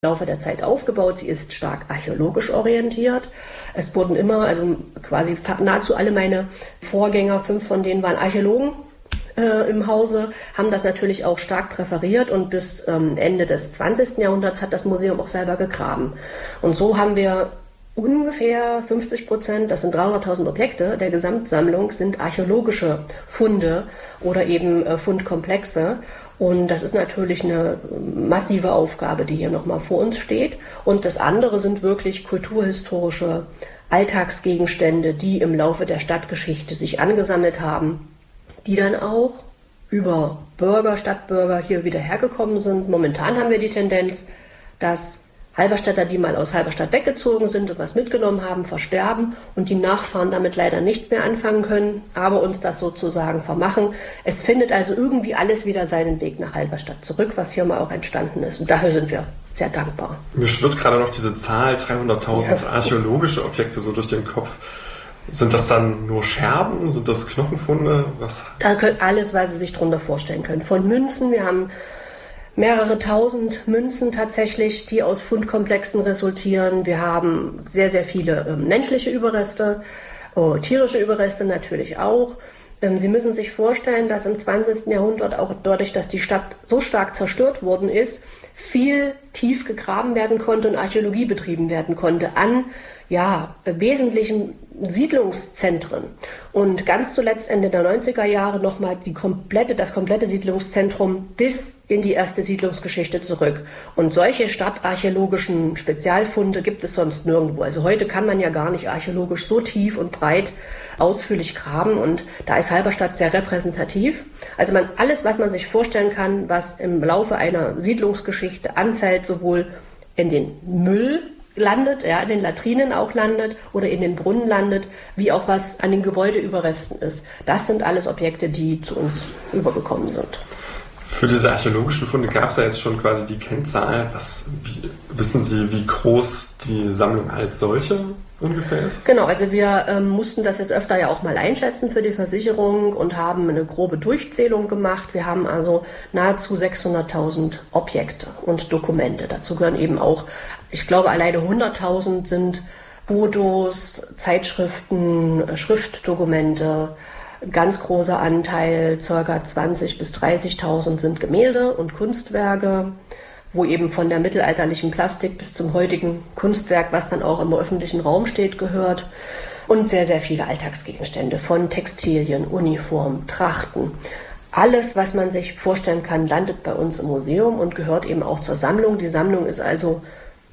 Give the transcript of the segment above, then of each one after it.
Laufe der Zeit aufgebaut. Sie ist stark archäologisch orientiert. Es wurden immer, also quasi nahezu alle meine Vorgänger, 5 von denen waren Archäologen im Hause, haben das natürlich auch stark präferiert und bis Ende des 20. Jahrhunderts hat das Museum auch selber gegraben. Und so haben wir ungefähr 50%, das sind 300.000 Objekte der Gesamtsammlung, sind archäologische Funde oder eben Fundkomplexe. Und das ist natürlich eine massive Aufgabe, die hier nochmal vor uns steht. Und das andere sind wirklich kulturhistorische Alltagsgegenstände, die im Laufe der Stadtgeschichte sich angesammelt haben, die dann auch über Bürger, Stadtbürger hier wieder hergekommen sind. Momentan haben wir die Tendenz, dass Halberstädter, die mal aus Halberstadt weggezogen sind und was mitgenommen haben, versterben und die Nachfahren damit leider nichts mehr anfangen können, aber uns das sozusagen vermachen. Es findet also irgendwie alles wieder seinen Weg nach Halberstadt zurück, was hier mal auch entstanden ist. Und dafür sind wir sehr dankbar. Mir schwirrt gerade noch diese Zahl, 300.000 archäologische Objekte so durch den Kopf. Sind das dann nur Scherben? Sind das Knochenfunde? Was? Da können alles, was Sie sich darunter vorstellen können. Von Münzen, wir haben mehrere tausend Münzen tatsächlich, die aus Fundkomplexen resultieren. Wir haben sehr, sehr viele menschliche Überreste, tierische Überreste natürlich auch. Sie müssen sich vorstellen, dass im 20. Jahrhundert auch dadurch, dass die Stadt so stark zerstört worden ist, viel tief gegraben werden konnte und Archäologie betrieben werden konnte an wesentlichen Siedlungszentren. Und ganz zuletzt Ende der 90er Jahre nochmal das komplette Siedlungszentrum bis in die erste Siedlungsgeschichte zurück. Und solche stadtarchäologischen Spezialfunde gibt es sonst nirgendwo. Also heute kann man ja gar nicht archäologisch so tief und breit ausführlich graben. Und da ist Halberstadt sehr repräsentativ. Also alles, was man sich vorstellen kann, was im Laufe einer Siedlungsgeschichte anfällt, sowohl in den Müll landet, in den Latrinen auch landet oder in den Brunnen landet, wie auch was an den Gebäudeüberresten ist. Das sind alles Objekte, die zu uns übergekommen sind. Für diese archäologischen Funde gab es ja jetzt schon quasi die Kennzahl. Wissen Sie, wie groß die Sammlung als solche ungefähr ist? Genau, also wir mussten das jetzt öfter ja auch mal einschätzen für die Versicherung und haben eine grobe Durchzählung gemacht. Wir haben also nahezu 600.000 Objekte und Dokumente. Dazu gehören eben auch, ich glaube, alleine 100.000 sind Fotos, Zeitschriften, Schriftdokumente. Ein ganz großer Anteil, ca. 20.000 bis 30.000 sind Gemälde und Kunstwerke, wo eben von der mittelalterlichen Plastik bis zum heutigen Kunstwerk, was dann auch im öffentlichen Raum steht, gehört. Und sehr, sehr viele Alltagsgegenstände von Textilien, Uniformen, Trachten. Alles, was man sich vorstellen kann, landet bei uns im Museum und gehört eben auch zur Sammlung. Die Sammlung ist also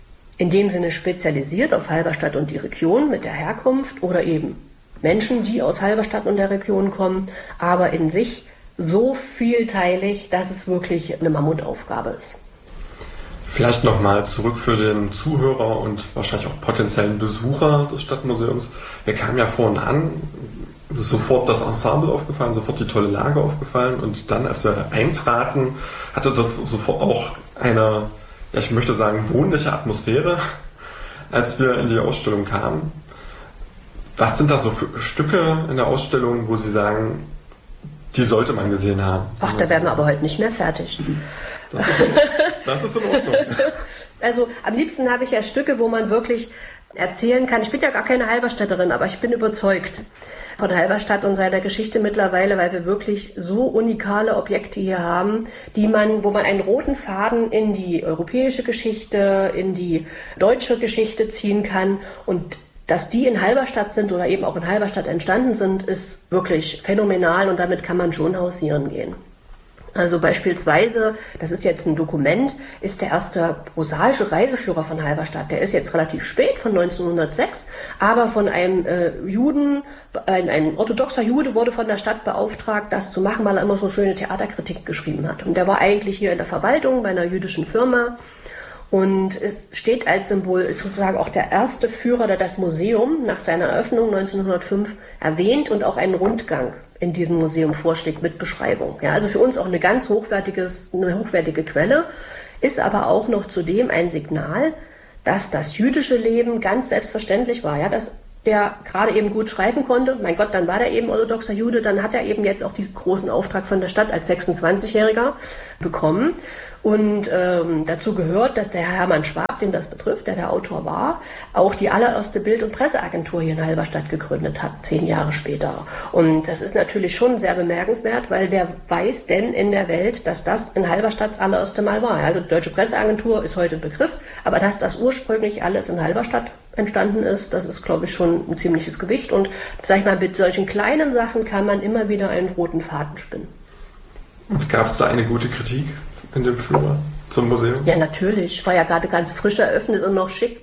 in dem Sinne spezialisiert auf Halberstadt und die Region mit der Herkunft oder eben Menschen, die aus Halberstadt und der Region kommen, aber in sich so vielteilig, dass es wirklich eine Mammutaufgabe ist. Vielleicht nochmal zurück für den Zuhörer und wahrscheinlich auch potenziellen Besucher des Stadtmuseums. Wir kamen ja vorhin an, sofort das Ensemble aufgefallen, sofort die tolle Lage aufgefallen und dann, als wir eintraten, hatte das sofort auch eine, ich möchte sagen, wohnliche Atmosphäre, als wir in die Ausstellung kamen. Was sind da so für Stücke in der Ausstellung, wo Sie sagen, die sollte man gesehen haben? Ach, da werden wir aber heute nicht mehr fertig. Das ist in Ordnung. Also am liebsten habe ich ja Stücke, wo man wirklich erzählen kann. Ich bin ja gar keine Halberstädterin, aber ich bin überzeugt von Halberstadt und seiner Geschichte mittlerweile, weil wir wirklich so unikale Objekte hier haben, wo man einen roten Faden in die europäische Geschichte, in die deutsche Geschichte ziehen kann. Und dass die in Halberstadt sind oder eben auch in Halberstadt entstanden sind, ist wirklich phänomenal und damit kann man schon hausieren gehen. Also beispielsweise, das ist jetzt ein Dokument, ist der erste prosaische Reiseführer von Halberstadt. Der ist jetzt relativ spät, von 1906, aber von einem Juden, ein orthodoxer Jude wurde von der Stadt beauftragt, das zu machen, weil er immer so schöne Theaterkritik geschrieben hat. Und der war eigentlich hier in der Verwaltung bei einer jüdischen Firma. Und es steht als Symbol, ist sozusagen auch der erste Führer, der das Museum nach seiner Eröffnung 1905 erwähnt und auch einen Rundgang in diesem Museum vorschlägt mit Beschreibung. Ja, also für uns auch eine ganz hochwertige Quelle, ist aber auch noch zudem ein Signal, dass das jüdische Leben ganz selbstverständlich war, ja, dass der gerade eben gut schreiben konnte. Mein Gott, dann war der eben orthodoxer Jude, dann hat er eben jetzt auch diesen großen Auftrag von der Stadt als 26-Jähriger bekommen. Und dazu gehört, dass der Herr Hermann Schwab, den das betrifft, der Autor war, auch die allererste Bild- und Presseagentur hier in Halberstadt gegründet hat, 10 Jahre später. Und das ist natürlich schon sehr bemerkenswert, weil wer weiß denn in der Welt, dass das in Halberstadt das allererste Mal war. Also die Deutsche Presseagentur ist heute ein Begriff, aber dass das ursprünglich alles in Halberstadt entstanden ist, das ist, glaube ich, schon ein ziemliches Gewicht. Und sag ich mal, mit solchen kleinen Sachen kann man immer wieder einen roten Faden spinnen. Und gab es da eine gute Kritik in dem Führer zum Museum? Ja, natürlich. War ja gerade ganz frisch eröffnet und noch schick.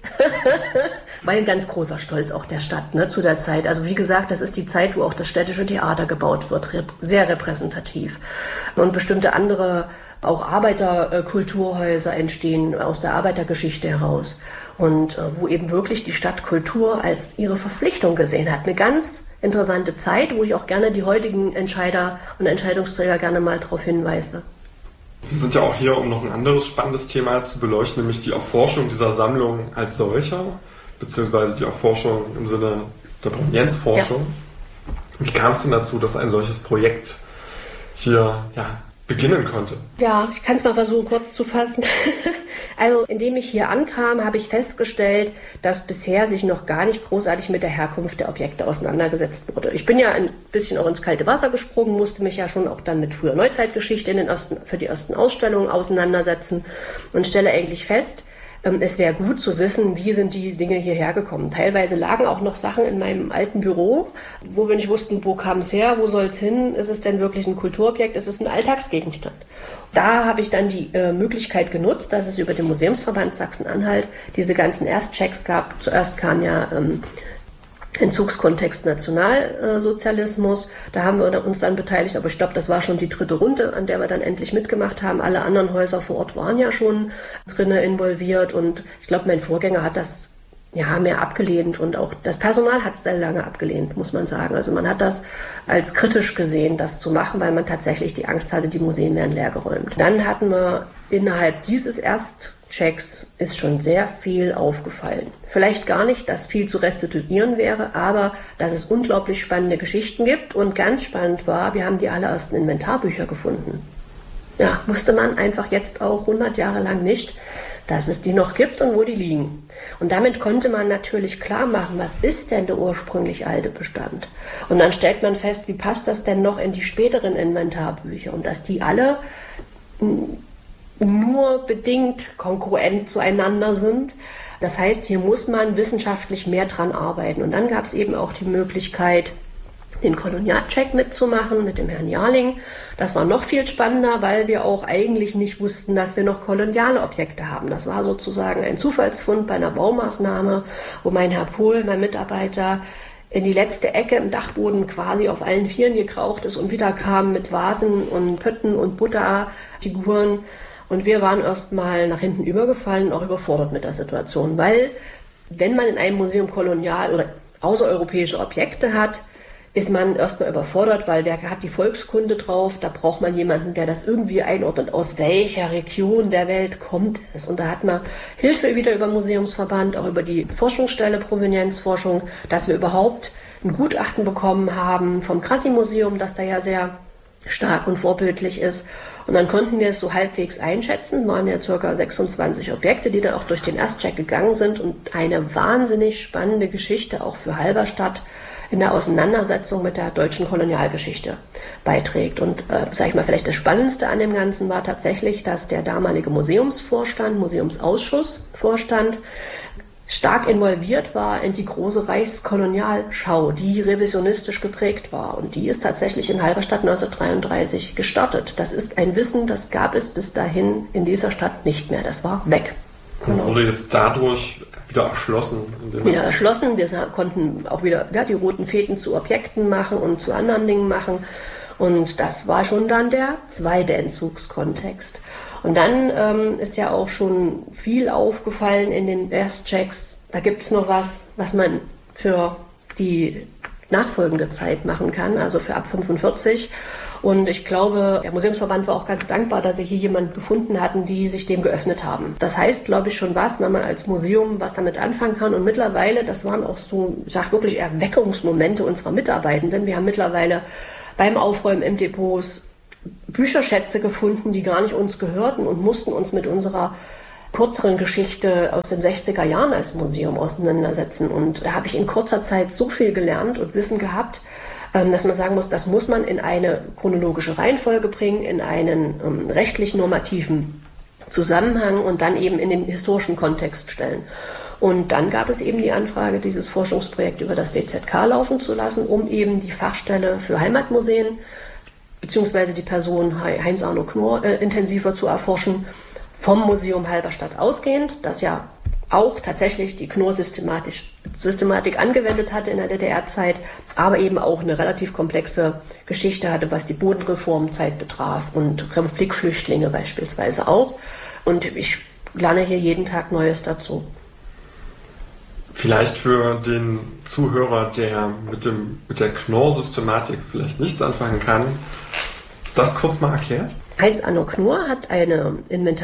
War ein ganz großer Stolz auch der Stadt, ne, zu der Zeit. Also wie gesagt, das ist die Zeit, wo auch das städtische Theater gebaut wird. Sehr repräsentativ. Und bestimmte andere, auch Arbeiterkulturhäuser entstehen aus der Arbeitergeschichte heraus. Und wo eben wirklich die Stadt Kultur als ihre Verpflichtung gesehen hat. Eine ganz interessante Zeit, wo ich auch gerne die heutigen Entscheider und Entscheidungsträger gerne mal darauf hinweise. Wir sind ja auch hier, um noch ein anderes spannendes Thema zu beleuchten, nämlich die Erforschung dieser Sammlung als solcher, beziehungsweise die Erforschung im Sinne der Provenienzforschung. Ja. Wie kam es denn dazu, dass ein solches Projekt hier beginnen konnte? Ja, ich kann es mal versuchen, kurz zu fassen. Also, indem ich hier ankam, habe ich festgestellt, dass bisher sich noch gar nicht großartig mit der Herkunft der Objekte auseinandergesetzt wurde. Ich bin ja ein bisschen auch ins kalte Wasser gesprungen, musste mich ja schon auch dann mit früher Neuzeitgeschichte für die ersten Ausstellungen auseinandersetzen und stelle eigentlich fest, es wäre gut zu wissen, wie sind die Dinge hierher gekommen. Teilweise lagen auch noch Sachen in meinem alten Büro, wo wir nicht wussten, wo kam es her, wo soll es hin, ist es denn wirklich ein Kulturobjekt, ist es ein Alltagsgegenstand. Da habe ich dann die Möglichkeit genutzt, dass es über den Museumsverband Sachsen-Anhalt diese ganzen Erstchecks gab. Zuerst kam ja Entzugskontext Nationalsozialismus. Da haben wir uns dann beteiligt, aber ich glaube, das war schon die 3. Runde, an der wir dann endlich mitgemacht haben. Alle anderen Häuser vor Ort waren ja schon drinnen involviert und ich glaube, mein Vorgänger hat das mehr abgelehnt und auch das Personal hat es sehr lange abgelehnt, muss man sagen. Also man hat das als kritisch gesehen, das zu machen, weil man tatsächlich die Angst hatte, die Museen werden leergeräumt. Dann hatten wir innerhalb dieses Erstchecks ist schon sehr viel aufgefallen. Vielleicht gar nicht, dass viel zu restituieren wäre, aber dass es unglaublich spannende Geschichten gibt. Und ganz spannend war, wir haben die allerersten Inventarbücher gefunden. Ja, wusste man einfach jetzt auch 100 Jahre lang nicht, dass es die noch gibt und wo die liegen. Und damit konnte man natürlich klar machen, was ist denn der ursprünglich alte Bestand? Und dann stellt man fest, wie passt das denn noch in die späteren Inventarbücher? Und dass die alle nur bedingt kongruent zueinander sind. Das heißt, hier muss man wissenschaftlich mehr dran arbeiten. Und dann gab es eben auch die Möglichkeit, den Kolonialcheck mitzumachen mit dem Herrn Jarling. Das war noch viel spannender, weil wir auch eigentlich nicht wussten, dass wir noch koloniale Objekte haben. Das war sozusagen ein Zufallsfund bei einer Baumaßnahme, wo mein Herr Pohl, mein Mitarbeiter, in die letzte Ecke im Dachboden quasi auf allen Vieren gekraucht ist und wieder kam mit Vasen und Pötten und Buddha-Figuren. Und wir waren erst mal nach hinten übergefallen und auch überfordert mit der Situation, weil wenn man in einem Museum kolonial oder außereuropäische Objekte hat, ist man erstmal überfordert, weil wer hat die Volkskunde drauf, da braucht man jemanden, der das irgendwie einordnet, aus welcher Region der Welt kommt es. Und da hat man Hilfe wieder über den Museumsverband, auch über die Forschungsstelle Provenienzforschung, dass wir überhaupt ein Gutachten bekommen haben vom Krassi-Museum, das da ja sehr stark und vorbildlich ist. Und dann konnten wir es so halbwegs einschätzen, waren ja ca. 26 Objekte, die dann auch durch den Erstcheck gegangen sind und eine wahnsinnig spannende Geschichte auch für Halberstadt in der Auseinandersetzung mit der deutschen Kolonialgeschichte beiträgt. Und sage ich mal, vielleicht das Spannendste an dem Ganzen war tatsächlich, dass der damalige Museumsausschussvorstand stark involviert war in die große Reichskolonialschau, die revisionistisch geprägt war. Und die ist tatsächlich in Halberstadt 1933 gestartet. Das ist ein Wissen, das gab es bis dahin in dieser Stadt nicht mehr. Das war weg. Und wurde jetzt dadurch wieder erschlossen? Wieder erschlossen. Wir konnten auch wieder die roten Fäden zu Objekten machen und zu anderen Dingen machen. Und das war schon dann der zweite Entzugskontext. Und dann ist ja auch schon viel aufgefallen in den Erstchecks. Da gibt es noch was man für die nachfolgende Zeit machen kann, also für ab 45. Und ich glaube, der Museumsverband war auch ganz dankbar, dass sie hier jemanden gefunden hatten, die sich dem geöffnet haben. Das heißt, glaube ich, schon was, wenn man als Museum was damit anfangen kann. Und mittlerweile, das waren auch so, ich sage wirklich Erweckungsmomente unserer Mitarbeitenden. Wir haben mittlerweile beim Aufräumen im Depots Bücherschätze gefunden, die gar nicht uns gehörten und mussten uns mit unserer kürzeren Geschichte aus den 60er Jahren als Museum auseinandersetzen. Und da habe ich in kurzer Zeit so viel gelernt und Wissen gehabt, dass man sagen muss, das muss man in eine chronologische Reihenfolge bringen, in einen rechtlich normativen Zusammenhang und dann eben in den historischen Kontext stellen. Und dann gab es eben die Anfrage, dieses Forschungsprojekt über das DZK laufen zu lassen, um eben die Fachstelle für Heimatmuseen beziehungsweise die Person Heinz-Arno Knorr intensiver zu erforschen, vom Museum Halberstadt ausgehend, das ja auch tatsächlich die Knorr-Systematik angewendet hatte in der DDR-Zeit, aber eben auch eine relativ komplexe Geschichte hatte, was die Bodenreformzeit betraf und Republikflüchtlinge beispielsweise auch. Und ich lerne hier jeden Tag Neues dazu. Vielleicht für den Zuhörer, der mit der Knorr-Systematik vielleicht nichts anfangen kann, das kurz mal erklärt? Heinz-Arno Knorr hat eine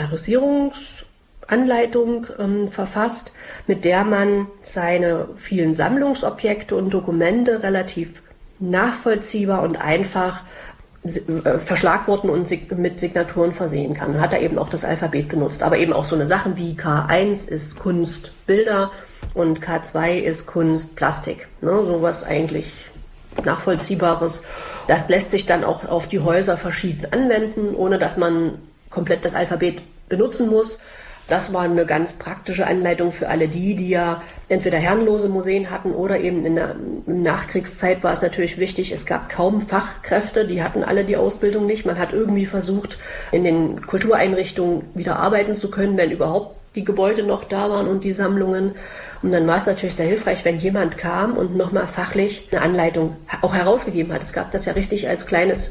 Inventarisierungsanleitung verfasst, mit der man seine vielen Sammlungsobjekte und Dokumente relativ nachvollziehbar und einfach verschlagworten und mit Signaturen versehen kann. Und hat er eben auch das Alphabet benutzt, aber eben auch so eine Sachen wie K1 ist Kunst Bilder und K2 ist Kunst Plastik. Ne, sowas eigentlich Nachvollziehbares. Das lässt sich dann auch auf die Häuser verschieden anwenden, ohne dass man komplett das Alphabet benutzen muss. Das war eine ganz praktische Anleitung für alle die ja entweder herrenlose Museen hatten oder eben in der Nachkriegszeit war es natürlich wichtig, es gab kaum Fachkräfte, die hatten alle die Ausbildung nicht. Man hat irgendwie versucht, in den Kultureinrichtungen wieder arbeiten zu können, wenn überhaupt die Gebäude noch da waren und die Sammlungen. Und dann war es natürlich sehr hilfreich, wenn jemand kam und nochmal fachlich eine Anleitung auch herausgegeben hat. Es gab das ja richtig als kleines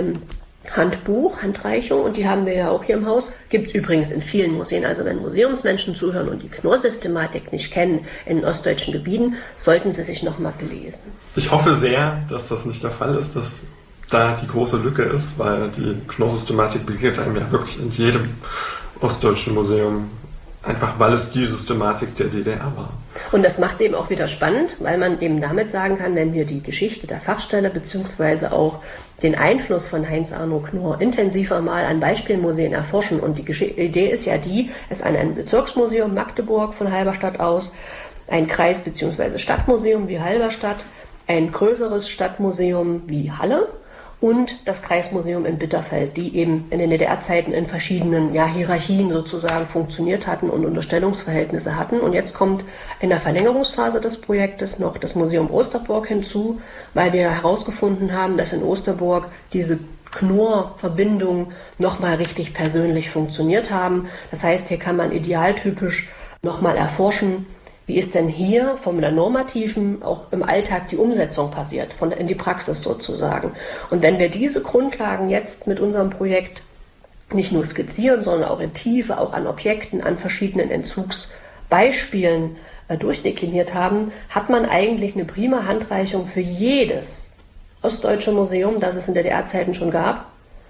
Handbuch, Handreichung, und die haben wir ja auch hier im Haus. Gibt es übrigens in vielen Museen. Also wenn Museumsmenschen zuhören und die Knorr-Systematik nicht kennen in ostdeutschen Gebieten, sollten sie sich nochmal belesen. Ich hoffe sehr, dass das nicht der Fall ist, dass da die große Lücke ist, weil die Knorr-Systematik begegnet einem ja wirklich in jedem ostdeutschen Museum. Einfach weil es die Systematik der DDR war. Und das macht es eben auch wieder spannend, weil man eben damit sagen kann, wenn wir die Geschichte der Fachstelle beziehungsweise auch den Einfluss von Heinz-Arno Knorr intensiver mal an Beispielmuseen erforschen. Und die Idee ist ja die, es an ein Bezirksmuseum Magdeburg von Halberstadt aus, ein Kreis- beziehungsweise Stadtmuseum wie Halberstadt, ein größeres Stadtmuseum wie Halle und das Kreismuseum in Bitterfeld, die eben in den DDR-Zeiten in verschiedenen Hierarchien sozusagen funktioniert hatten und Unterstellungsverhältnisse hatten. Und jetzt kommt in der Verlängerungsphase des Projektes noch das Museum Osterburg hinzu, weil wir herausgefunden haben, dass in Osterburg diese Knorr-Verbindungen nochmal richtig persönlich funktioniert haben. Das heißt, hier kann man idealtypisch nochmal erforschen, wie ist denn hier von der normativen auch im Alltag die Umsetzung passiert, in die Praxis sozusagen. Und wenn wir diese Grundlagen jetzt mit unserem Projekt nicht nur skizzieren, sondern auch in Tiefe, auch an Objekten, an verschiedenen Entzugsbeispielen durchdekliniert haben, hat man eigentlich eine prima Handreichung für jedes ostdeutsche Museum, das es in DDR-Zeiten schon gab,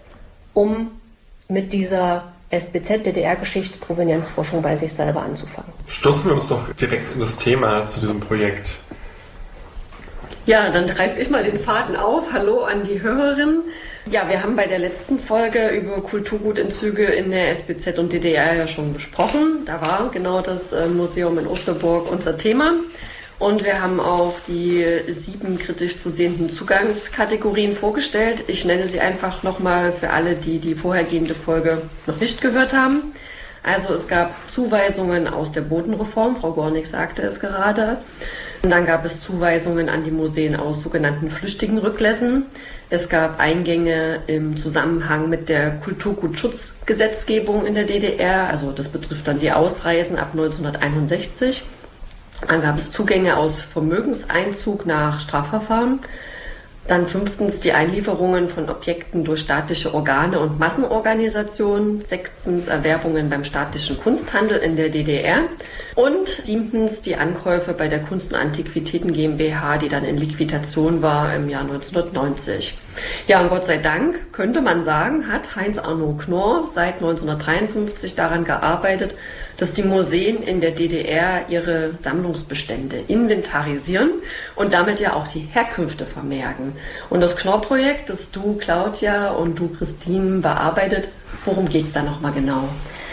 um mit dieser SBZ, DDR-Geschichtsprovenienzforschung bei sich selber anzufangen. Stürzen wir uns doch direkt in das Thema zu diesem Projekt. Ja, dann greife ich mal den Faden auf. Hallo an die Hörerin. Ja, wir haben bei der letzten Folge über Kulturgutentzüge in der SBZ und DDR ja schon besprochen. Da war genau das Museum in Osterburg unser Thema. Und wir haben auch die 7 kritisch zu sehenden Zugangskategorien vorgestellt. Ich nenne sie einfach nochmal für alle, die die vorhergehende Folge noch nicht gehört haben. Also es gab Zuweisungen aus der Bodenreform, Frau Gornig sagte es gerade. Und dann gab es Zuweisungen an die Museen aus sogenannten flüchtigen Rücklässen. Es gab Eingänge im Zusammenhang mit der Kulturgutschutzgesetzgebung in der DDR. Also das betrifft dann die Ausreisen ab 1961. Dann gab es Zugänge aus Vermögenseinzug nach Strafverfahren. Dann 5. die Einlieferungen von Objekten durch staatliche Organe und Massenorganisationen. 6. Erwerbungen beim staatlichen Kunsthandel in der DDR. Und 7. die Ankäufe bei der Kunst- und Antiquitäten GmbH, die dann in Liquidation war im Jahr 1990. Ja, und Gott sei Dank, könnte man sagen, hat Heinz-Arno Knorr seit 1953 daran gearbeitet, dass die Museen in der DDR ihre Sammlungsbestände inventarisieren und damit ja auch die Herkünfte vermerken. Und das Knorr-Projekt, das du, Claudia, und du, Christine, bearbeitet, worum geht es da nochmal genau?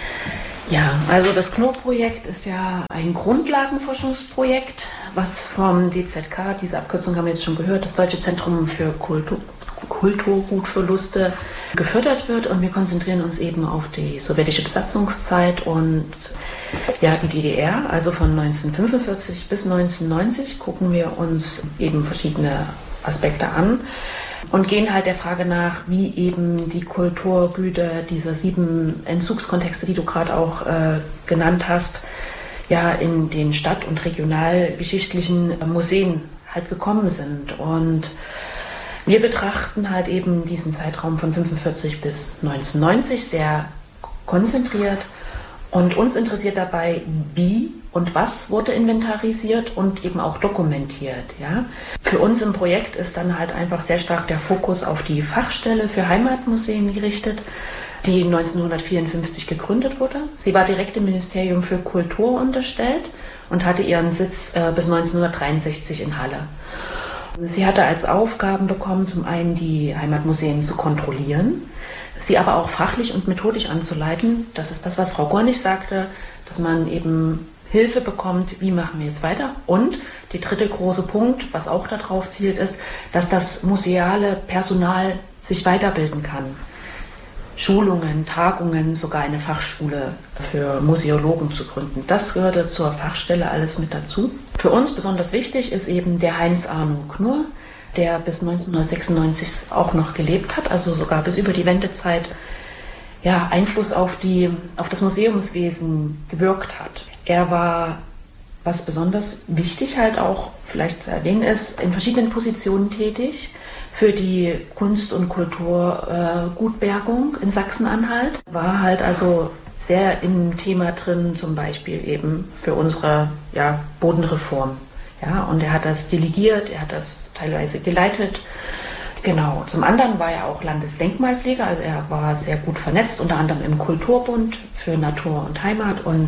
Ja, also das Knorr-Projekt ist ja ein Grundlagenforschungsprojekt, was vom DZK, diese Abkürzung haben wir jetzt schon gehört, das Deutsche Zentrum für Kulturgutverluste, gefördert wird. Und wir konzentrieren uns eben auf die sowjetische Besatzungszeit und ja, die DDR. Also von 1945 bis 1990 gucken wir uns eben verschiedene Aspekte an und gehen halt der Frage nach, wie eben die Kulturgüter dieser 7 Entzugskontexte, die du gerade auch genannt hast, ja in den stadt- und regionalgeschichtlichen Museen halt gekommen sind. Und wir betrachten halt eben diesen Zeitraum von 1945 bis 1990 sehr konzentriert. Und uns interessiert dabei, wie und was wurde inventarisiert und eben auch dokumentiert. Ja? Für uns im Projekt ist dann halt einfach sehr stark der Fokus auf die Fachstelle für Heimatmuseen gerichtet, die 1954 gegründet wurde. Sie war direkt dem Ministerium für Kultur unterstellt und hatte ihren Sitz bis 1963 in Halle. Sie hatte als Aufgaben bekommen, zum einen die Heimatmuseen zu kontrollieren, sie aber auch fachlich und methodisch anzuleiten. Das ist das, was Frau Gornig sagte, dass man eben Hilfe bekommt, wie machen wir jetzt weiter. Und der dritte große Punkt, was auch darauf zielt, ist, dass das museale Personal sich weiterbilden kann. Schulungen, Tagungen, sogar eine Fachschule für Museologen zu gründen. Das gehörte zur Fachstelle alles mit dazu. Für uns besonders wichtig ist eben der Heinz-Arno Knorr, der bis 1996 auch noch gelebt hat, also sogar bis über die Wendezeit ja, Einfluss auf das Museumswesen gewirkt hat. Er war, was besonders wichtig halt auch vielleicht zu erwähnen ist, in verschiedenen Positionen tätig für die Kunst- und Kulturgutbergung in Sachsen-Anhalt. War halt also sehr im Thema drin, zum Beispiel eben für unsere Bodenreform. Ja, und er hat das delegiert, er hat das teilweise geleitet. Genau. Zum anderen war er auch Landesdenkmalpfleger, also er war sehr gut vernetzt, unter anderem im Kulturbund für Natur und Heimat. Und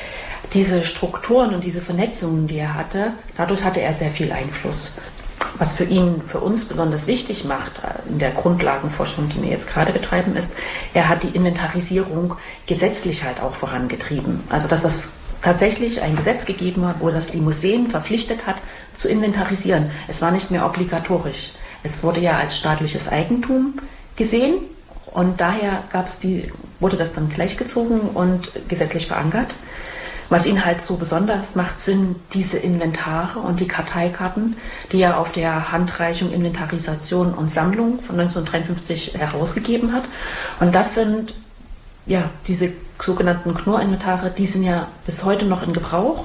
diese Strukturen und diese Vernetzungen, die er hatte, dadurch hatte er sehr viel Einfluss. Was für uns besonders wichtig macht in der Grundlagenforschung, die wir jetzt gerade betreiben, ist, er hat die Inventarisierung gesetzlich halt auch vorangetrieben. Also dass das tatsächlich ein Gesetz gegeben hat, wo das die Museen verpflichtet hat, zu inventarisieren. Es war nicht mehr obligatorisch. Es wurde ja als staatliches Eigentum gesehen und daher wurde das dann gleichgezogen und gesetzlich verankert. Was ihn halt so besonders macht, sind diese Inventare und die Karteikarten, die er auf der Handreichung Inventarisation und Sammlung von 1953 herausgegeben hat. Und das sind diese sogenannten Knorr-Inventare, die sind ja bis heute noch in Gebrauch.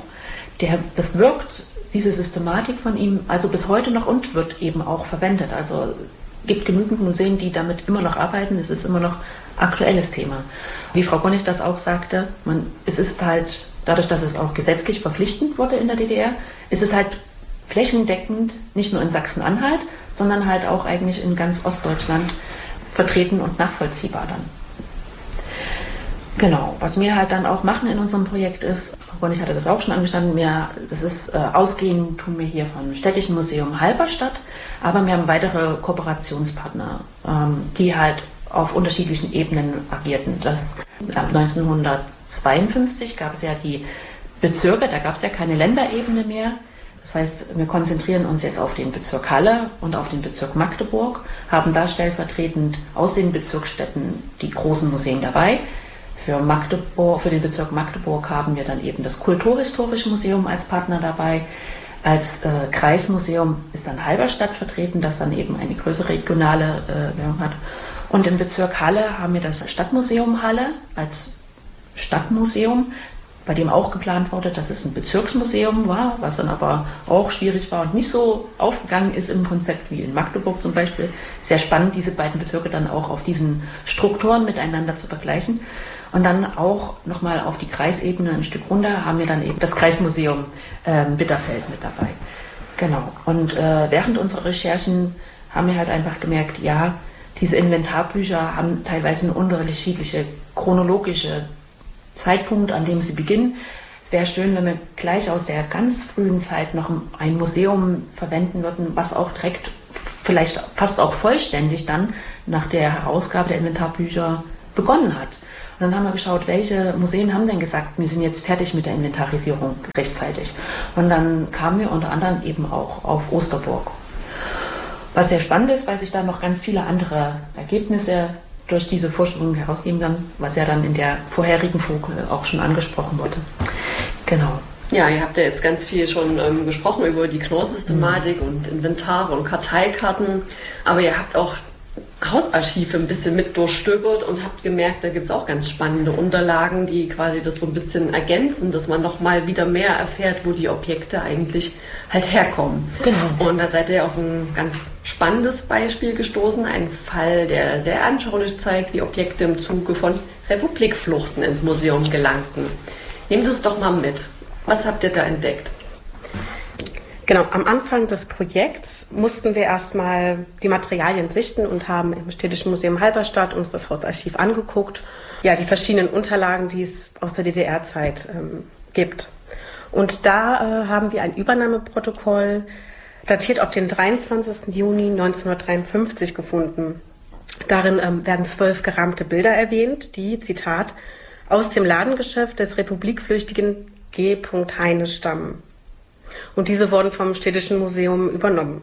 Das wirkt, diese Systematik von ihm, also bis heute noch und wird eben auch verwendet. Also gibt genügend Museen, die damit immer noch arbeiten. Es ist immer noch aktuelles Thema. Wie Frau Gornig das auch sagte, es ist halt, dadurch, dass es auch gesetzlich verpflichtend wurde in der DDR, ist es halt flächendeckend, nicht nur in Sachsen-Anhalt, sondern halt auch eigentlich in ganz Ostdeutschland vertreten und nachvollziehbar dann. Genau, was wir halt dann auch machen in unserem Projekt ist, Frau Gornig hatte das auch schon angestanden, ausgehend tun wir hier vom Städtischen Museum Halberstadt, aber wir haben weitere Kooperationspartner, die halt auf unterschiedlichen Ebenen agierten. Ab 1952 gab es ja die Bezirke, da gab es ja keine Länderebene mehr. Das heißt, wir konzentrieren uns jetzt auf den Bezirk Halle und auf den Bezirk Magdeburg, haben da stellvertretend aus den Bezirksstädten die großen Museen dabei. Für den Bezirk Magdeburg haben wir dann eben das Kulturhistorische Museum als Partner dabei. Als Kreismuseum ist dann Halberstadt vertreten, das dann eben eine größere regionale Wirkung hat. Und im Bezirk Halle haben wir das Stadtmuseum Halle als Stadtmuseum, bei dem auch geplant wurde, dass es ein Bezirksmuseum war, was dann aber auch schwierig war und nicht so aufgegangen ist im Konzept wie in Magdeburg zum Beispiel. Sehr spannend, diese beiden Bezirke dann auch auf diesen Strukturen miteinander zu vergleichen. Und dann auch nochmal auf die Kreisebene ein Stück runter haben wir dann eben das Kreismuseum Bitterfeld mit dabei. Genau. Und während unserer Recherchen haben wir halt einfach gemerkt, ja, diese Inventarbücher haben teilweise eine unterschiedliche chronologische Zeitpunkt, an dem sie beginnen. Es wäre schön, wenn wir gleich aus der ganz frühen Zeit noch ein Museum verwenden würden, was auch direkt, vielleicht fast auch vollständig dann nach der Herausgabe der Inventarbücher begonnen hat. Und dann haben wir geschaut, welche Museen haben denn gesagt, wir sind jetzt fertig mit der Inventarisierung rechtzeitig. Und dann kamen wir unter anderem eben auch auf Osterburg. Was sehr spannend ist, weil sich da noch ganz viele andere Ergebnisse durch diese Forschung herausgeben dann, was ja dann in der vorherigen Folge auch schon angesprochen wurde. Genau. Ja, ihr habt ja jetzt ganz viel schon gesprochen über die Knorrsystematik und Inventare und Karteikarten, aber ihr habt auch Hausarchive ein bisschen mit durchstöbert und habt gemerkt, da gibt es auch ganz spannende Unterlagen, die quasi das so ein bisschen ergänzen, dass man noch mal wieder mehr erfährt, wo die Objekte eigentlich halt herkommen. Genau. Und da seid ihr auf ein ganz spannendes Beispiel gestoßen, ein Fall, der sehr anschaulich zeigt, wie Objekte im Zuge von Republikfluchten ins Museum gelangten. Nehmt uns doch mal mit. Was habt ihr da entdeckt? Genau, am Anfang des Projekts mussten wir erstmal die Materialien sichten und haben im Städtischen Museum Halberstadt uns das Hausarchiv angeguckt. Ja, die verschiedenen Unterlagen, die es aus der DDR-Zeit gibt. Und da haben wir ein Übernahmeprotokoll datiert auf den 23. Juni 1953 gefunden. Darin werden 12 gerahmte Bilder erwähnt, die, Zitat, aus dem Ladengeschäft des republikflüchtigen G. Heine stammen. Und diese wurden vom Städtischen Museum übernommen.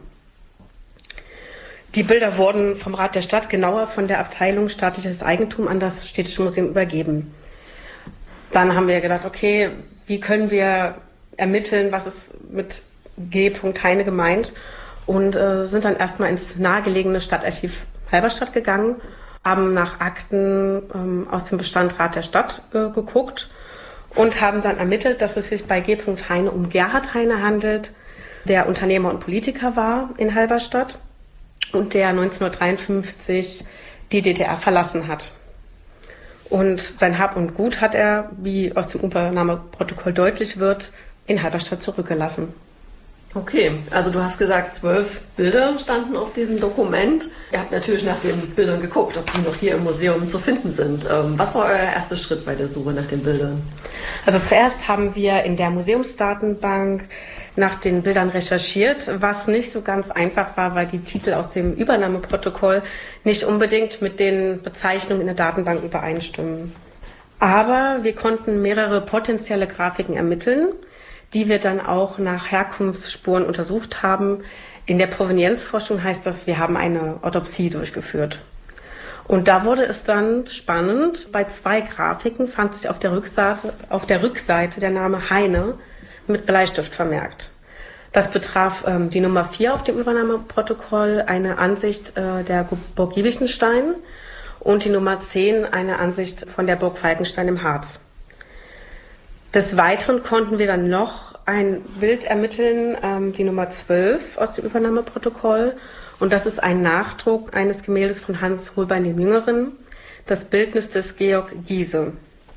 Die Bilder wurden vom Rat der Stadt, genauer von der Abteilung Staatliches Eigentum, an das Städtische Museum übergeben. Dann haben wir gedacht, okay, wie können wir ermitteln, was ist mit G. Heine gemeint? Und sind dann erstmal ins nahegelegene Stadtarchiv Halberstadt gegangen, haben nach Akten aus dem Bestand Rat der Stadt geguckt und haben dann ermittelt, dass es sich bei G. Heine um Gerhard Heine handelt, der Unternehmer und Politiker war in Halberstadt und der 1953 die DDR verlassen hat. Und sein Hab und Gut hat er, wie aus dem Übernahmeprotokoll deutlich wird, in Halberstadt zurückgelassen. Okay, also du hast gesagt, 12 Bilder standen auf diesem Dokument. Ihr habt natürlich nach den Bildern geguckt, ob die noch hier im Museum zu finden sind. Was war euer erster Schritt bei der Suche nach den Bildern? Also zuerst haben wir in der Museumsdatenbank nach den Bildern recherchiert, was nicht so ganz einfach war, weil die Titel aus dem Übernahmeprotokoll nicht unbedingt mit den Bezeichnungen in der Datenbank übereinstimmen. Aber wir konnten mehrere potenzielle Grafiken ermitteln, die wir dann auch nach Herkunftsspuren untersucht haben. In der Provenienzforschung heißt das, wir haben eine Autopsie durchgeführt. Und da wurde es dann spannend. Bei 2 Grafiken fand sich auf der Rückseite der Name Heine mit Bleistift vermerkt. Das betraf die Nummer 4 auf dem Übernahmeprotokoll, eine Ansicht der Burg Giebichenstein, und die Nummer 10, eine Ansicht von der Burg Falkenstein im Harz. Des Weiteren konnten wir dann noch ein Bild ermitteln, die Nummer 12 aus dem Übernahmeprotokoll. Und das ist ein Nachdruck eines Gemäldes von Hans Holbein dem Jüngeren, das Bildnis des Georg Giese,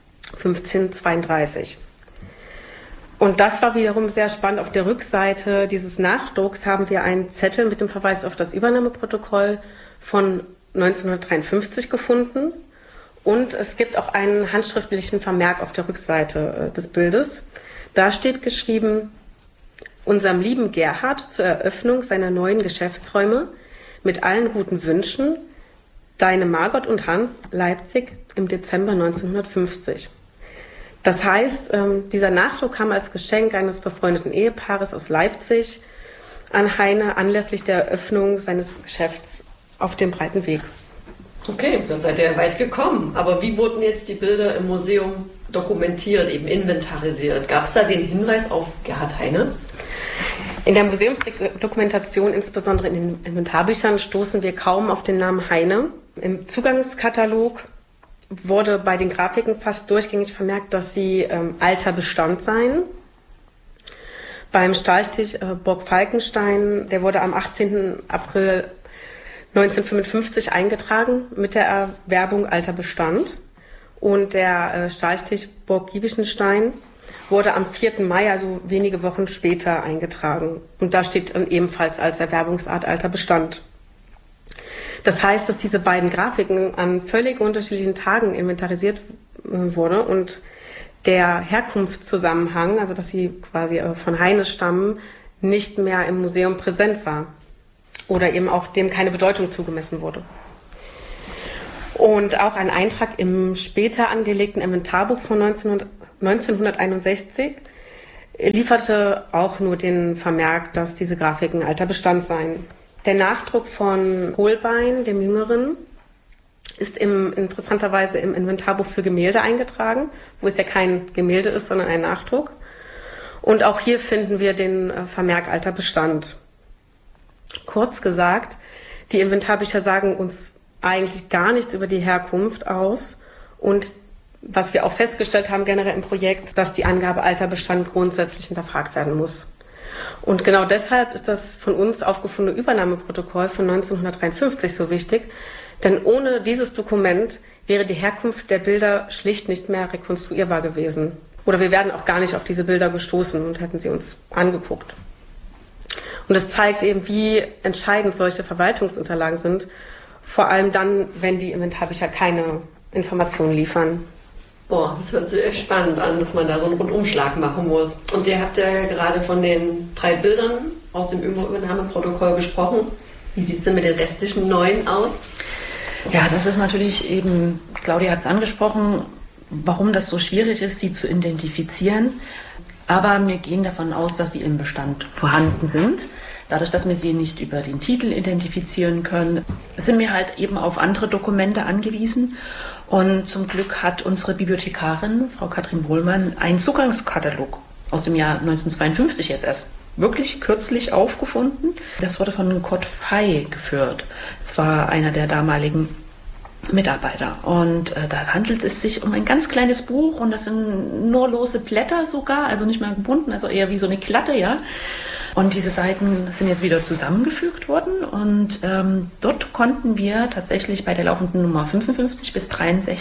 1532. Und das war wiederum sehr spannend. Auf der Rückseite dieses Nachdrucks haben wir einen Zettel mit dem Verweis auf das Übernahmeprotokoll von 1953 gefunden. Und es gibt auch einen handschriftlichen Vermerk auf der Rückseite des Bildes. Da steht geschrieben: Unserem lieben Gerhard zur Eröffnung seiner neuen Geschäftsräume mit allen guten Wünschen, deine Margot und Hans, Leipzig im Dezember 1950. Das heißt, dieser Nachdruck kam als Geschenk eines befreundeten Ehepaares aus Leipzig an Heine anlässlich der Eröffnung seines Geschäfts auf dem Breiten Weg. Okay, da seid ihr weit gekommen. Aber wie wurden jetzt die Bilder im Museum dokumentiert, eben inventarisiert? Gab es da den Hinweis auf Gerhard Heine? In der Museumsdokumentation, insbesondere in den Inventarbüchern, stoßen wir kaum auf den Namen Heine. Im Zugangskatalog wurde bei den Grafiken fast durchgängig vermerkt, dass sie alter Bestand seien. Beim Stahlstich Burg Falkenstein, der wurde am 18. April 1955 eingetragen mit der Erwerbung alter Bestand. Und der Stahlstich Burg Giebichenstein wurde am 4. Mai, also wenige Wochen später, eingetragen. Und da steht dann ebenfalls als Erwerbungsart alter Bestand. Das heißt, dass diese beiden Grafiken an völlig unterschiedlichen Tagen inventarisiert wurde und der Herkunftszusammenhang, also dass sie quasi von Heine stammen, nicht mehr im Museum präsent war oder eben auch dem keine Bedeutung zugemessen wurde. Und auch ein Eintrag im später angelegten Inventarbuch von 1961 lieferte auch nur den Vermerk, dass diese Grafiken alter Bestand seien. Der Nachdruck von Holbein, dem Jüngeren, ist interessanterweise im Inventarbuch für Gemälde eingetragen, wo es ja kein Gemälde ist, sondern ein Nachdruck. Und auch hier finden wir den Vermerk alter Bestand. Kurz gesagt, die Inventarbücher sagen uns eigentlich gar nichts über die Herkunft aus. Und was wir auch festgestellt haben generell im Projekt, dass die Angabe alter Bestand grundsätzlich hinterfragt werden muss. Und genau deshalb ist das von uns aufgefundene Übernahmeprotokoll von 1953 so wichtig, denn ohne dieses Dokument wäre die Herkunft der Bilder schlicht nicht mehr rekonstruierbar gewesen. Oder wir wären auch gar nicht auf diese Bilder gestoßen und hätten sie uns angeguckt. Und es zeigt eben, wie entscheidend solche Verwaltungsunterlagen sind, vor allem dann, wenn die Inventarbücher keine Informationen liefern. Boah, das hört sich echt spannend an, dass man da so einen Rundumschlag machen muss. Und ihr habt ja gerade von den 3 Bildern aus dem Übernahmeprotokoll gesprochen. Wie sieht es denn mit den restlichen 9 aus? Ja, das ist natürlich eben, Claudia hat es angesprochen, warum das so schwierig ist, sie zu identifizieren. Aber wir gehen davon aus, dass sie im Bestand vorhanden sind. Dadurch, dass wir sie nicht über den Titel identifizieren können, sind wir halt eben auf andere Dokumente angewiesen. Und zum Glück hat unsere Bibliothekarin, Frau Katrin Wohlmann, einen Zugangskatalog aus dem Jahr 1952 jetzt erst wirklich kürzlich aufgefunden. Das wurde von Kurt Fey geführt. Es war einer der damaligen Mitarbeiter. Und da handelt es sich um ein ganz kleines Buch und das sind nur lose Blätter sogar, also nicht mehr gebunden, also eher wie so eine Klatte, ja. Und diese Seiten sind jetzt wieder zusammengefügt worden und dort konnten wir tatsächlich bei der laufenden Nummer 55 bis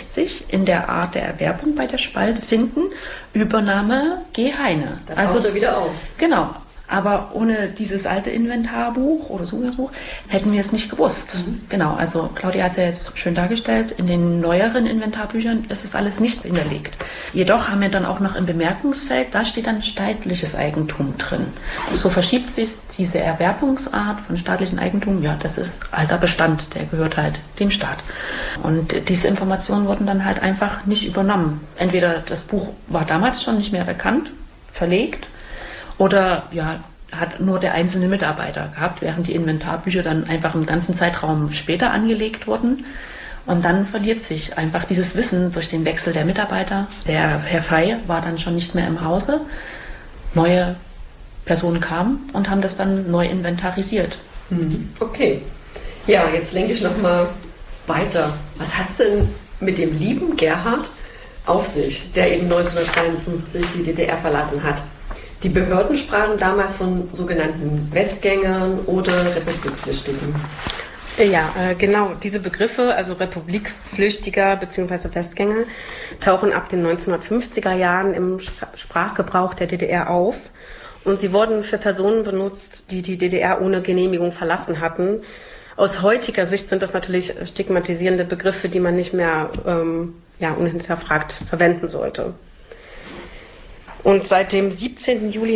63 in der Art der Erwerbung bei der Spalte finden, Übernahme G. Heine. Da taucht er wieder auf. Genau. Aber ohne dieses alte Inventarbuch oder Zugangsbuch hätten wir es nicht gewusst. Genau, also Claudia hat es ja jetzt schön dargestellt, in den neueren Inventarbüchern ist es alles nicht hinterlegt. Jedoch haben wir dann auch noch im Bemerkungsfeld, da steht dann staatliches Eigentum drin. So verschiebt sich diese Erwerbungsart von staatlichem Eigentum, ja, das ist alter Bestand, der gehört halt dem Staat. Und diese Informationen wurden dann halt einfach nicht übernommen. Entweder das Buch war damals schon nicht mehr bekannt, verlegt, oder ja, hat nur der einzelne Mitarbeiter gehabt, während die Inventarbücher dann einfach einen ganzen Zeitraum später angelegt wurden. Und dann verliert sich einfach dieses Wissen durch den Wechsel der Mitarbeiter. Der Herr Fey war dann schon nicht mehr im Hause. Neue Personen kamen und haben das dann neu inventarisiert. Okay. Ja, jetzt lenke ich nochmal weiter. Was hat es denn mit dem lieben Gerhard auf sich, der eben 1953 die DDR verlassen hat? Die Behörden sprachen damals von sogenannten Westgängern oder Republikflüchtigen. Ja, genau. Diese Begriffe, also Republikflüchtiger bzw. Westgänger, tauchen ab den 1950er Jahren im Sprachgebrauch der DDR auf. Und sie wurden für Personen benutzt, die die DDR ohne Genehmigung verlassen hatten. Aus heutiger Sicht sind das natürlich stigmatisierende Begriffe, die man nicht mehr unhinterfragt verwenden sollte. Und seit dem 17. Juli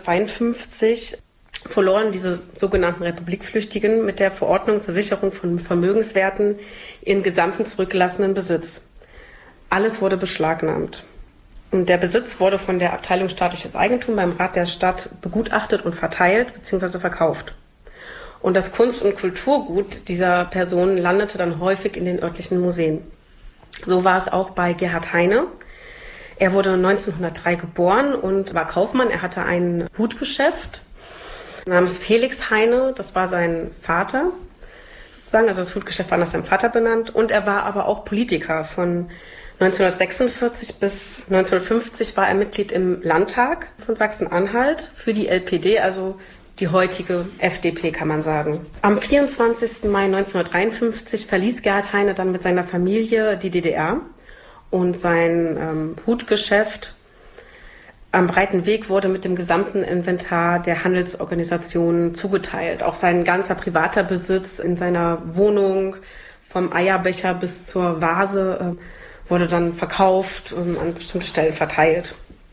1952 verloren diese sogenannten Republikflüchtigen mit der Verordnung zur Sicherung von Vermögenswerten ihren gesamten zurückgelassenen Besitz. Alles wurde beschlagnahmt. Und der Besitz wurde von der Abteilung Staatliches Eigentum beim Rat der Stadt begutachtet und verteilt bzw. verkauft. Und das Kunst- und Kulturgut dieser Personen landete dann häufig in den örtlichen Museen. So war es auch bei Gerhard Heine. Er wurde 1903 geboren und war Kaufmann. Er hatte ein Hutgeschäft namens Felix Heine. Das war sein Vater, sozusagen. Also das Hutgeschäft war nach seinem Vater benannt. Und er war aber auch Politiker. Von 1946 bis 1950 war er Mitglied im Landtag von Sachsen-Anhalt für die LPD, also die heutige FDP, kann man sagen. Am 24. Mai 1953 verließ Gerhard Heine dann mit seiner Familie die DDR. und sein Hutgeschäft am breiten Weg wurde mit dem gesamten Inventar der Handelsorganisation zugeteilt. Auch sein ganzer privater Besitz in seiner Wohnung, vom Eierbecher bis zur Vase, wurde dann verkauft und an bestimmte Stellen verteilt.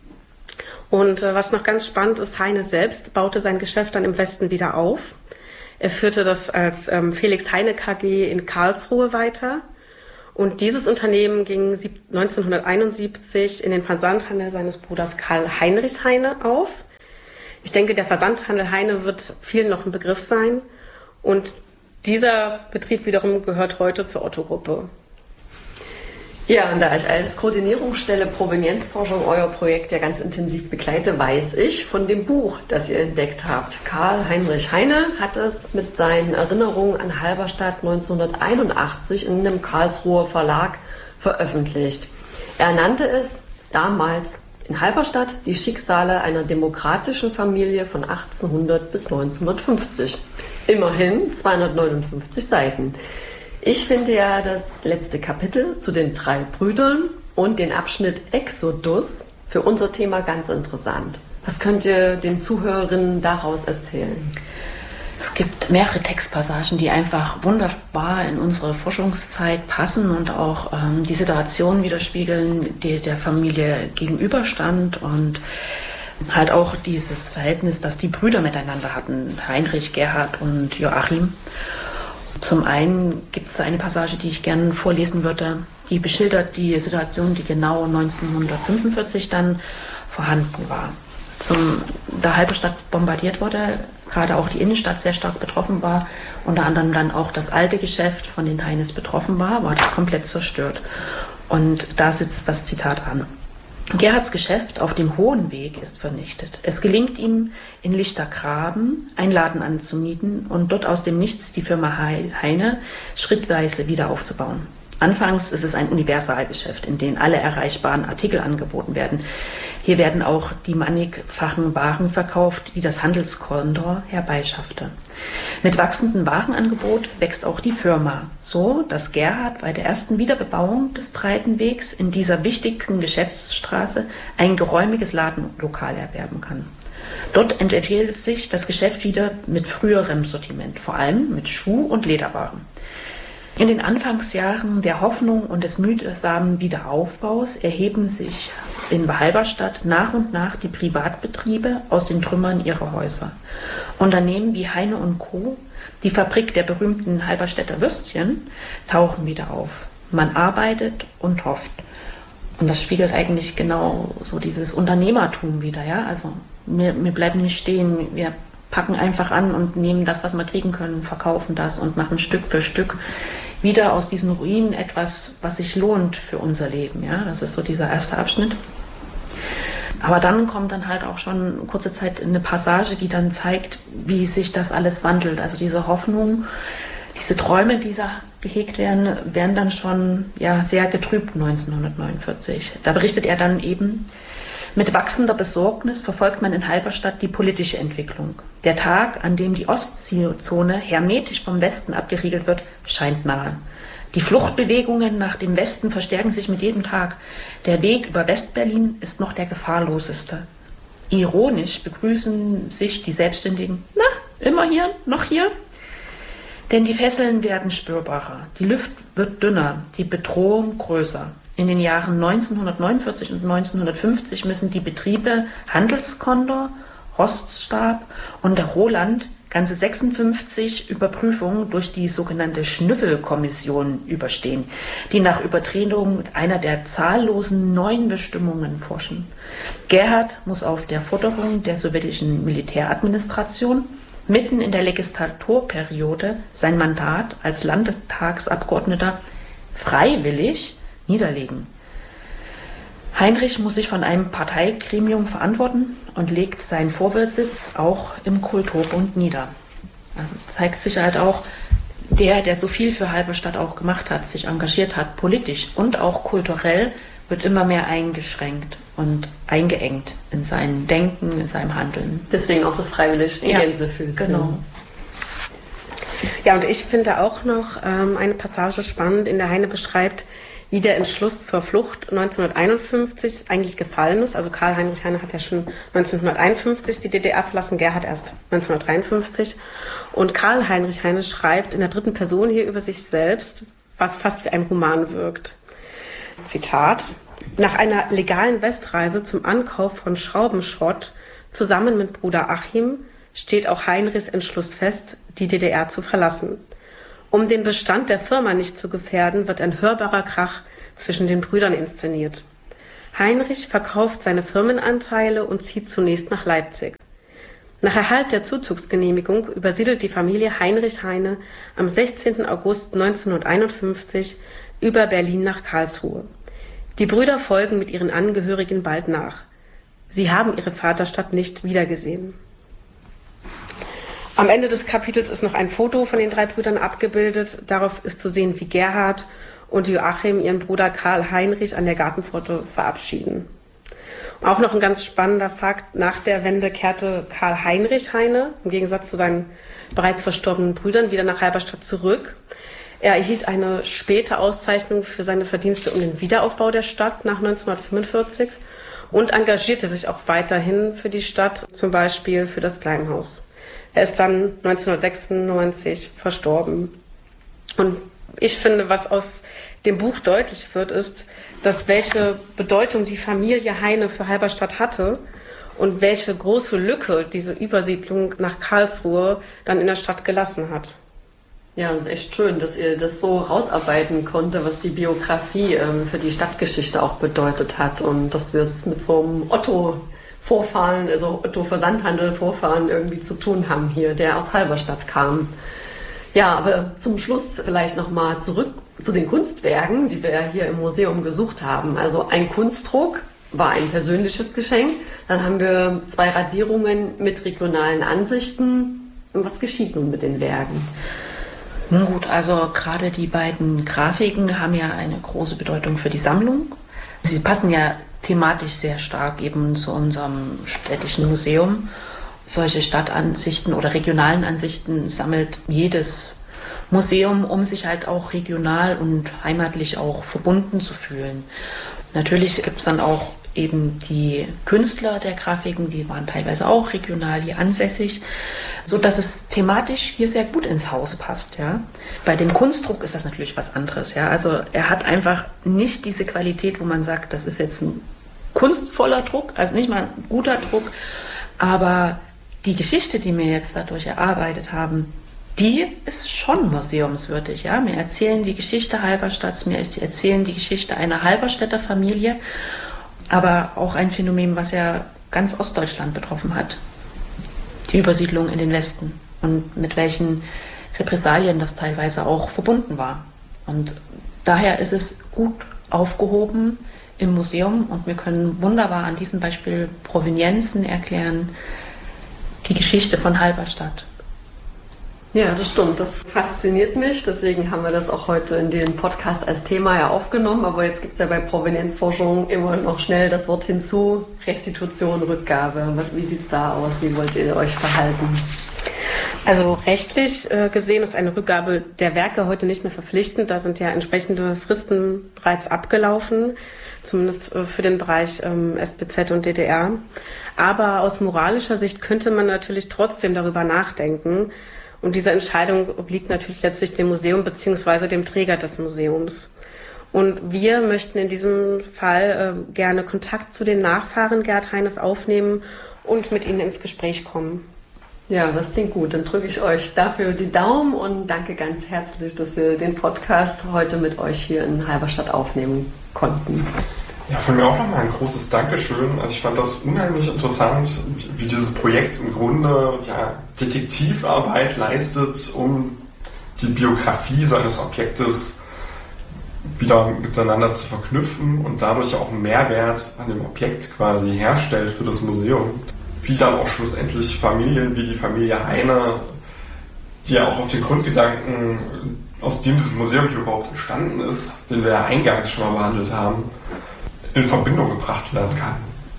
Und was noch ganz spannend ist, Heine selbst baute sein Geschäft dann im Westen wieder auf. Er führte das als Felix Heine KG in Karlsruhe weiter. Und dieses Unternehmen ging 1971 in den Versandhandel seines Bruders Karl Heinrich Heine auf. Ich denke, der Versandhandel Heine wird vielen noch ein Begriff sein. Und dieser Betrieb wiederum gehört heute zur Otto-Gruppe. Ja, und da ich als Koordinierungsstelle Provenienzforschung euer Projekt ja ganz intensiv begleite, weiß ich von dem Buch, das ihr entdeckt habt. Karl Heinrich Heine hat es mit seinen Erinnerungen an Halberstadt 1981 in einem Karlsruher Verlag veröffentlicht. Er nannte es damals in Halberstadt die Schicksale einer demokratischen Familie von 1800 bis 1950. Immerhin 259 Seiten. Ich finde ja das letzte Kapitel zu den 3 Brüdern und den Abschnitt Exodus für unser Thema ganz interessant. Was könnt ihr den Zuhörerinnen daraus erzählen? Es gibt mehrere Textpassagen, die einfach wunderbar in unsere Forschungszeit passen und auch die Situation widerspiegeln, die der Familie gegenüberstand und halt auch dieses Verhältnis, das die Brüder miteinander hatten, Heinrich, Gerhard und Joachim. Zum einen gibt es eine Passage, die ich gerne vorlesen würde, die beschildert die Situation, die genau 1945 dann vorhanden war. Da Halberstadt bombardiert wurde, gerade auch die Innenstadt sehr stark betroffen war, unter anderem dann auch das alte Geschäft von den Heines betroffen war das komplett zerstört. Und da sitzt das Zitat an. Gerhards Geschäft auf dem Hohen Weg ist vernichtet. Es gelingt ihm, in Lichtergraben einen Laden anzumieten und dort aus dem Nichts die Firma Heine schrittweise wieder aufzubauen. Anfangs ist es ein Universalgeschäft, in dem alle erreichbaren Artikel angeboten werden. Hier werden auch die mannigfachen Waren verkauft, die das Handelskondor herbeischaffte. Mit wachsendem Warenangebot wächst auch die Firma, so dass Gerhard bei der ersten Wiederbebauung des breiten Wegs in dieser wichtigen Geschäftsstraße ein geräumiges Ladenlokal erwerben kann. Dort entwickelt sich das Geschäft wieder mit früherem Sortiment, vor allem mit Schuh- und Lederwaren. In den Anfangsjahren der Hoffnung und des mühsamen Wiederaufbaus erheben sich in Halberstadt nach und nach die Privatbetriebe aus den Trümmern ihrer Häuser. Unternehmen wie Heine & Co., die Fabrik der berühmten Halberstädter Würstchen, tauchen wieder auf. Man arbeitet und hofft. Und das spiegelt eigentlich genau so dieses Unternehmertum wieder. Ja? Also wir bleiben nicht stehen, wir packen einfach an und nehmen das, was wir kriegen können, verkaufen das und machen Stück für Stück wieder aus diesen Ruinen etwas, was sich lohnt für unser Leben. Ja? Das ist so dieser erste Abschnitt. Aber dann kommt dann halt auch schon kurze Zeit eine Passage, die dann zeigt, wie sich das alles wandelt. Also diese Hoffnung, diese Träume, die da gehegt werden dann schon sehr getrübt 1949. Da berichtet er dann eben: Mit wachsender Besorgnis verfolgt man in Halberstadt die politische Entwicklung. Der Tag, an dem die Ostseezone hermetisch vom Westen abgeriegelt wird, scheint nahe. Die Fluchtbewegungen nach dem Westen verstärken sich mit jedem Tag. Der Weg über Westberlin ist noch der gefahrloseste. Ironisch begrüßen sich die Selbstständigen: Na, immer hier, noch hier? Denn die Fesseln werden spürbarer, die Luft wird dünner, die Bedrohung größer. In den Jahren 1949 und 1950 müssen die Betriebe Handelskondor, Roststab und der Roland ganze 56 Überprüfungen durch die sogenannte Schnüffelkommission überstehen, die nach Übertretung einer der zahllosen neuen Bestimmungen forschen. Gerhard muss auf der Forderung der sowjetischen Militäradministration mitten in der Legislaturperiode sein Mandat als Landtagsabgeordneter freiwillig niederlegen. Heinrich muss sich von einem Parteigremium verantworten und legt seinen Vorwärtssitz auch im Kulturbund nieder. Also zeigt sich halt auch, der so viel für Halberstadt auch gemacht hat, sich engagiert hat, politisch und auch kulturell, wird immer mehr eingeschränkt und eingeengt in seinem Denken, in seinem Handeln. Deswegen auch das freiwillig in Gänsefüßchen. Genau. Ja, und ich finde auch noch eine Passage spannend, in der Heine beschreibt, wie der Entschluss zur Flucht 1951 eigentlich gefallen ist. Also Karl Heinrich Heine hat ja schon 1951 die DDR verlassen, Gerhard erst 1953. Und Karl Heinrich Heine schreibt in der dritten Person hier über sich selbst, was fast wie ein Roman wirkt. Zitat: Nach einer legalen Westreise zum Ankauf von Schraubenschrott zusammen mit Bruder Achim steht auch Heinrichs Entschluss fest, die DDR zu verlassen. Um den Bestand der Firma nicht zu gefährden, wird ein hörbarer Krach zwischen den Brüdern inszeniert. Heinrich verkauft seine Firmenanteile und zieht zunächst nach Leipzig. Nach Erhalt der Zuzugsgenehmigung übersiedelt die Familie Heinrich Heine am 16. August 1951 über Berlin nach Karlsruhe. Die Brüder folgen mit ihren Angehörigen bald nach. Sie haben ihre Vaterstadt nicht wiedergesehen. Am Ende des Kapitels ist noch ein Foto von den 3 Brüdern abgebildet. Darauf ist zu sehen, wie Gerhard und Joachim ihren Bruder Karl Heinrich an der Gartenpforte verabschieden. Auch noch ein ganz spannender Fakt: Nach der Wende kehrte Karl Heinrich Heine im Gegensatz zu seinen bereits verstorbenen Brüdern wieder nach Halberstadt zurück. Er erhielt eine späte Auszeichnung für seine Verdienste um den Wiederaufbau der Stadt nach 1945 und engagierte sich auch weiterhin für die Stadt, zum Beispiel für das Kleinhaus. Er ist dann 1996 verstorben. Und ich finde, was aus dem Buch deutlich wird, ist, dass welche Bedeutung die Familie Heine für Halberstadt hatte und welche große Lücke diese Übersiedlung nach Karlsruhe dann in der Stadt gelassen hat. Ja, das ist echt schön, dass ihr das so rausarbeiten konnte, was die Biografie für die Stadtgeschichte auch bedeutet hat und dass wir es mit so einem Otto-Vorfahren, also Otto-Versandhandel-Vorfahren irgendwie zu tun haben hier, der aus Halberstadt kam. Ja, aber zum Schluss vielleicht nochmal zurück zu den Kunstwerken, die wir hier im Museum gesucht haben. Also ein Kunstdruck war ein persönliches Geschenk. Dann haben wir 2 Radierungen mit regionalen Ansichten. Und was geschieht nun mit den Werken? Nun gut, also gerade die beiden Grafiken haben ja eine große Bedeutung für die Sammlung. Sie passen ja thematisch sehr stark eben zu unserem städtischen Museum. Solche Stadtansichten oder regionalen Ansichten sammelt jedes Museum, um sich halt auch regional und heimatlich auch verbunden zu fühlen. Natürlich gibt es dann auch eben die Künstler der Grafiken, die waren teilweise auch regional hier ansässig, so dass es thematisch hier sehr gut ins Haus passt. Ja. Bei dem Kunstdruck ist das natürlich was anderes. Ja. Also er hat einfach nicht diese Qualität, wo man sagt, das ist jetzt ein kunstvoller Druck, also nicht mal ein guter Druck, aber die Geschichte, die wir jetzt dadurch erarbeitet haben, die ist schon museumswürdig. Ja? Wir erzählen die Geschichte Halberstadts, wir erzählen die Geschichte einer Halberstädter Familie, aber auch ein Phänomen, was ja ganz Ostdeutschland betroffen hat. Die Übersiedlung in den Westen und mit welchen Repressalien das teilweise auch verbunden war. Und daher ist es gut aufgehoben im Museum und wir können wunderbar an diesem Beispiel Provenienzen erklären, die Geschichte von Halberstadt. Ja, das stimmt. Das fasziniert mich. Deswegen haben wir das auch heute in den Podcast als Thema ja aufgenommen. Aber jetzt gibt es ja bei Provenienzforschung immer noch schnell das Wort hinzu: Restitution, Rückgabe. Wie sieht es da aus? Wie wollt ihr euch verhalten? Also rechtlich gesehen ist eine Rückgabe der Werke heute nicht mehr verpflichtend. Da sind ja entsprechende Fristen bereits abgelaufen, zumindest für den Bereich SBZ und DDR. Aber aus moralischer Sicht könnte man natürlich trotzdem darüber nachdenken. Und diese Entscheidung obliegt natürlich letztlich dem Museum bzw. dem Träger des Museums. Und wir möchten in diesem Fall gerne Kontakt zu den Nachfahren Gerd Heines aufnehmen und mit ihnen ins Gespräch kommen. Ja, das klingt gut. Dann drücke ich euch dafür die Daumen und danke ganz herzlich, dass wir den Podcast heute mit euch hier in Halberstadt aufnehmen konnten. Ja, von mir auch nochmal ein großes Dankeschön. Also ich fand das unheimlich interessant, wie dieses Projekt im Grunde Detektivarbeit leistet, um die Biografie seines Objektes wieder miteinander zu verknüpfen und dadurch auch einen Mehrwert an dem Objekt quasi herstellt für das Museum. Wie dann auch schlussendlich Familien wie die Familie Heine, die ja auch auf den Grundgedanken, aus dem dieses Museum hier überhaupt entstanden ist, den wir ja eingangs schon mal behandelt haben, in Verbindung gebracht werden kann.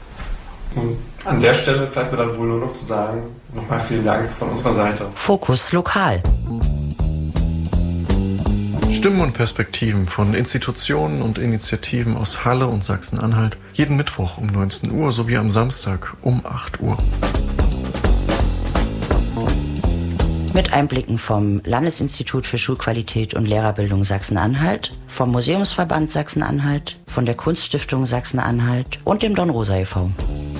Und an der Stelle bleibt mir dann wohl nur noch zu sagen, nochmal vielen Dank von unserer Seite. Fokus Lokal. Stimmen und Perspektiven von Institutionen und Initiativen aus Halle und Sachsen-Anhalt. Jeden Mittwoch um 19 Uhr sowie am Samstag um 8 Uhr. Mit Einblicken vom Landesinstitut für Schulqualität und Lehrerbildung Sachsen-Anhalt, vom Museumsverband Sachsen-Anhalt, von der Kunststiftung Sachsen-Anhalt und dem Dornrosa e.V.